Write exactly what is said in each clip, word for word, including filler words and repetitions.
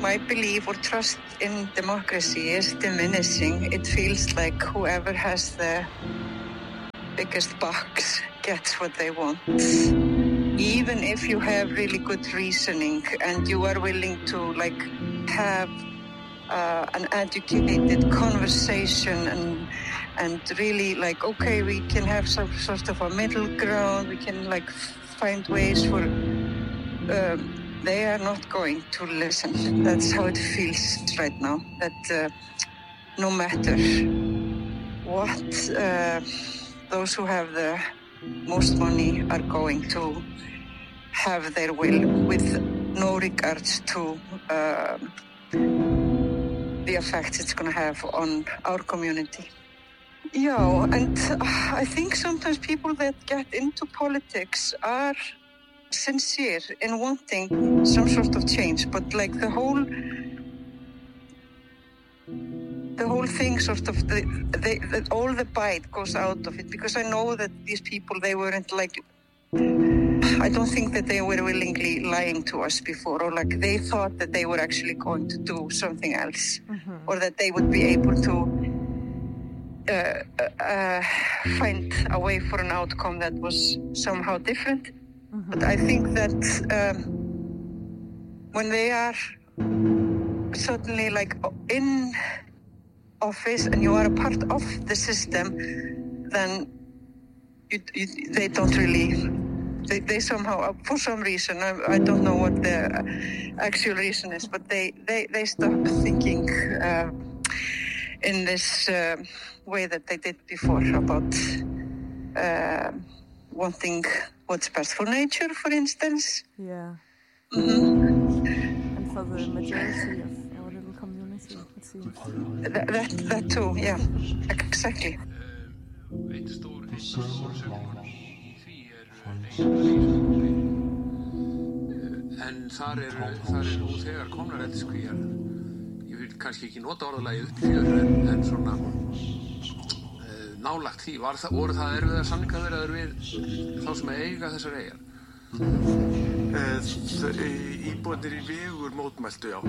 my belief or trust in democracy is diminishing. It feels like whoever has the biggest box gets what they want. Even if you have really good reasoning and you are willing to like have uh, an educated conversation and and really like, okay, we can have some sort of a middle ground, we can like find ways for, um, they are not going to listen. That's how it feels right now, that uh, no matter what uh, those who have the most money are going to have their will with no regards to uh, the effects it's going to have on our community. Yeah, and I think sometimes people that get into politics are sincere in wanting some sort of change, but like the whole the whole thing sort of the, the, the all the bite goes out of it, because I know that these people, they weren't like, I don't think that they were willingly lying to us before, or like they thought that they were actually going to do something else, mm-hmm. or that they would be able to uh, uh, find a way for an outcome that was somehow different. Mm-hmm. But I think that um, when they are suddenly like in office and you are a part of the system, then you, you, they don't really, they, they somehow, for some reason, I, I don't know what the actual reason is, but they, they, they stop thinking uh, in this uh, way that they did before about uh, wanting what's best for nature, for instance. Yeah. Mm-hmm. And for the majority of our little community, it seems. That, that, that too, yeah, exactly. Eitt stór, eitt stór sögumál í því er neyðarleysi. En þar eru, þar eru nú þegar komnar eldiskvíar. Ég vil kannski ekki nota orðalagið upp í fjör, en, en svona uh, nálagt því. Var það, voru það erfiðar samningaviðræður við þá sem eiga þessar eyjar? Uh, Íbúarnir í Vegur mótmæltu, já.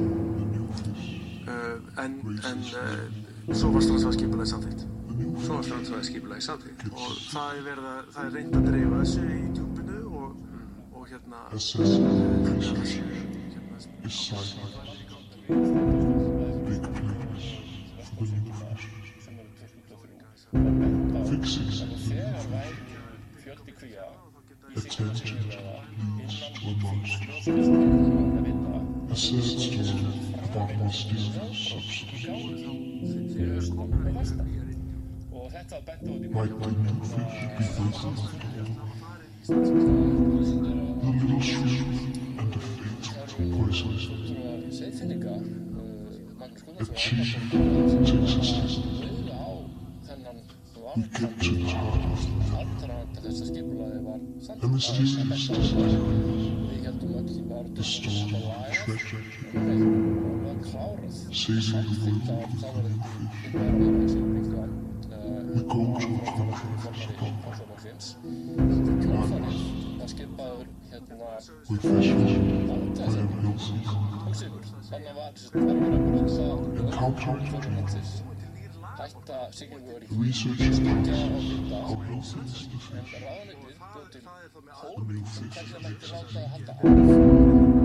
Uh, en en uh, svo var strandsvæðisskipulagið samþykkt. Svo var strandsvæðisskipulagið samþykkt. Og það er verið að, það er reynt að dreifa þessu í djúpinu og, og hérna... Attention leads to a monster. A sad story about mysterious substance. Might the new fish be faithful? The little shrimp and the fatal poison. A chief takes us in. We get to the heart of the thing. A mysterious desire. The story of treasure. Saving the world with the new fish. We go to a conference spot. We fish by an ocean. Encountering dreams. Research shows how healthy is the fish. The new fish makes it.